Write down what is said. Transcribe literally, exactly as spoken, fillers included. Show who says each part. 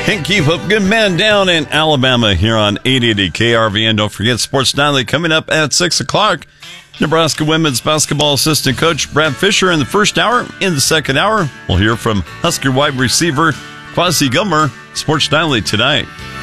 Speaker 1: Can't keep up. Good man down in Alabama here on eight eighty K R V N. Don't forget Sports Nightly coming up at six o'clock. Nebraska women's basketball assistant coach Brad Fisher in the first hour. In the second hour, we'll hear from Husker wide receiver Quasi Gilmer. Sports Nightly tonight.